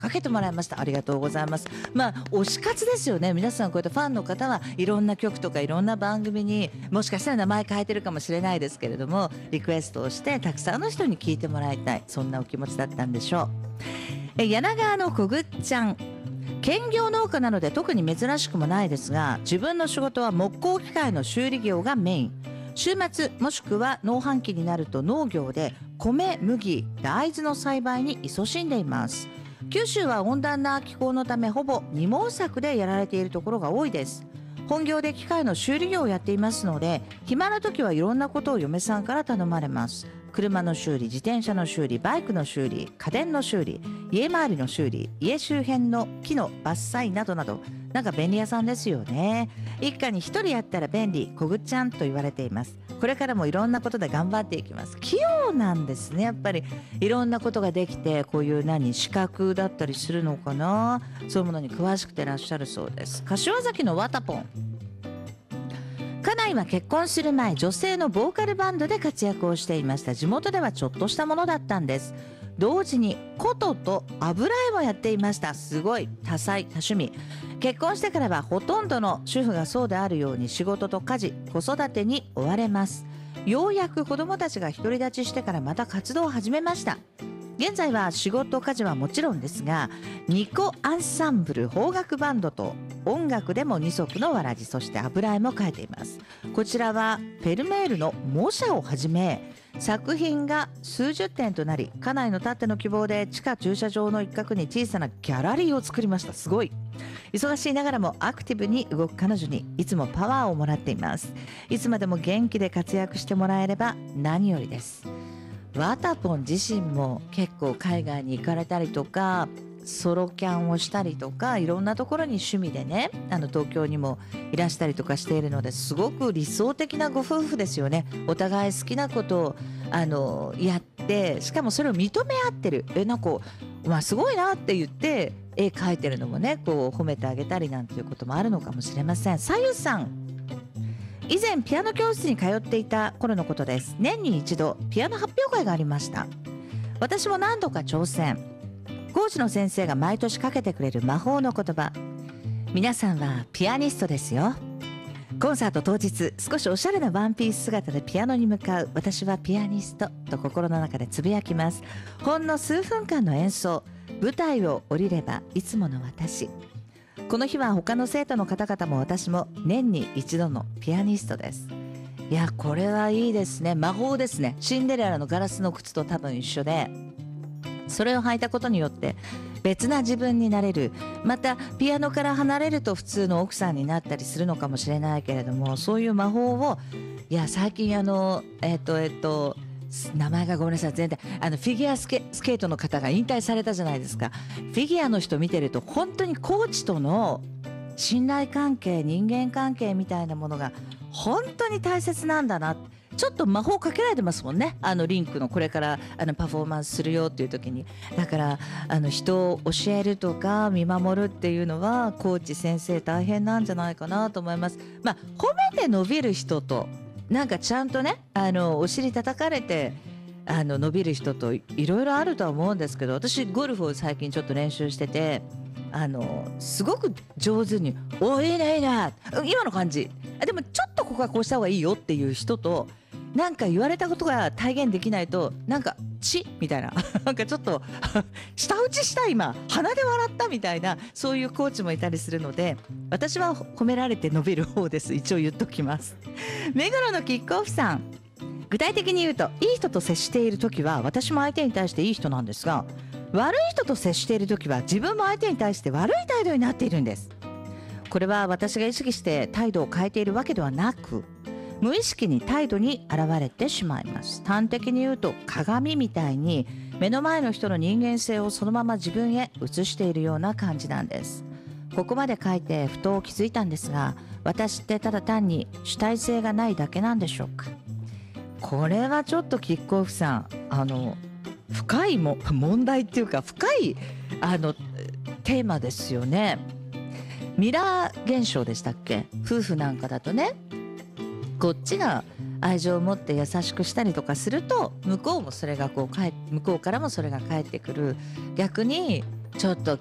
かけてもらいました。ありがとうございます。推し活ですよね。皆さんこうやってファンの方はいろんな曲とかいろんな番組にもしかしたら名前変えてるかもしれないですけれども、リクエストをしてたくさんの人に聞いてもらいたい、そんなお気持ちだったんでしょう。柳川のこぐっちゃん、兼業農家なので特に珍しくもないですが、自分の仕事は木工機械の修理業がメイン。週末もしくは農繁期になると農業で米、麦、大豆の栽培に勤しんでいます。九州は温暖な気候のためほぼ二毛作でやられているところが多いです。本業で機械の修理業をやっていますので、暇な時はいろんなことを嫁さんから頼まれます。車の修理、自転車の修理、バイクの修理、家電の修理、家周りの修理、家周辺の木の伐採などなど、なんか便利屋さんですよね。一家に一人やったら便利、こぐちゃんと言われています。これからもいろんなことで頑張っていきます。器用なんですね。やっぱりいろんなことができて、こういう資格だったりするのかな、そういうものに詳しくてらっしゃるそうです。柏崎のワタポン、家内は結婚する前、女性のボーカルバンドで活躍をしていました。地元ではちょっとしたものだったんです。同時に琴と油絵もやっていました。すごい多彩多趣味。結婚してからはほとんどの主婦がそうであるように仕事と家事、子育てに追われます。ようやく子供たちが独り立ちしてからまた活動を始めました。現在は仕事家事はもちろんですが、ニコアンサンブル邦楽バンドと音楽でも二足のわらじ、そして油絵も描いています。こちらはフェルメールの模写をはじめ作品が数十点となり、家内のたっての希望で地下駐車場の一角に小さなギャラリーを作りました。すごい。忙しいながらもアクティブに動く彼女にいつもパワーをもらっています。いつまでも元気で活躍してもらえれば何よりです。ワタポン自身も結構海外に行かれたりとか、ソロキャンをしたりとか、いろんなところに趣味でね、東京にもいらしたりとかしているので、すごく理想的なご夫婦ですよね。お互い好きなことをやって、しかもそれを認め合ってる。すごいなって言って絵描いてるのもね、こう褒めてあげたりなんていうこともあるのかもしれません。さゆさん、以前ピアノ教室に通っていた頃のことです。年に一度ピアノ発表会がありました。私も何度か挑戦。講師の先生が毎年かけてくれる魔法の言葉、皆さんはピアニストですよ。コンサート当日、少しおしゃれなワンピース姿でピアノに向かう私はピアニストと心の中でつぶやきます。ほんの数分間の演奏、舞台を降りればいつもの私。この日は他の生徒の方々も私も年に一度のピアニストです。いや、これはいいですね。魔法ですね。シンデレラのガラスの靴と多分一緒で、それを履いたことによって別な自分になれる。またピアノから離れると普通の奥さんになったりするのかもしれないけれども、そういう魔法を、最近名前がごめんなさい、全然フィギュアスケートの方が引退されたじゃないですか。フィギュアの人見てると本当にコーチとの信頼関係、人間関係みたいなものが本当に大切なんだな。ちょっと魔法かけられてますもんね。リンクのこれからパフォーマンスするよっていう時に。だから人を教えるとか見守るっていうのはコーチ先生大変なんじゃないかなと思います。褒めて伸びる人とちゃんとねお尻叩かれて伸びる人といろいろあるとは思うんですけど、私ゴルフを最近ちょっと練習しててすごく上手に「おいいねいいね今の感じでもちょっとここはこうした方がいいよ」っていう人と、言われたことが体現できないとみたいなちょっと舌打ちした今鼻で笑ったみたいな、そういうコーチもいたりするので、私は褒められて伸びる方です。一応言っときます。目黒のキックオフさん、具体的に言うと、いい人と接している時は私も相手に対していい人なんですが、悪い人と接している時は自分も相手に対して悪い態度になっているんです。これは私が意識して態度を変えているわけではなく、無意識に態度に現れてしまいます。端的に言うと鏡みたいに目の前の人の人間性をそのまま自分へ映しているような感じなんです。ここまで書いてふと気づいたんですが、私ってただ単に主体性がないだけなんでしょうか。これはちょっとキックオフさん深い問題っていうか深いテーマですよね。ミラー現象でしたっけ。夫婦なんかだとね、こっちが愛情を持って優しくしたりとかすると向こうからもそれが返ってくる。逆にちょっと